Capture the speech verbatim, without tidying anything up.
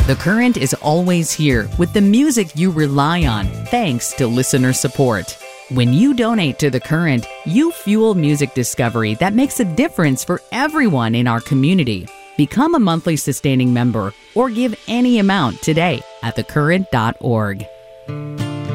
The Current is always here with the music you rely on, thanks to listener support. When you donate to The Current, you fuel music discovery that makes a difference for everyone in our community. Become a monthly sustaining member or give any amount today at the current dot org.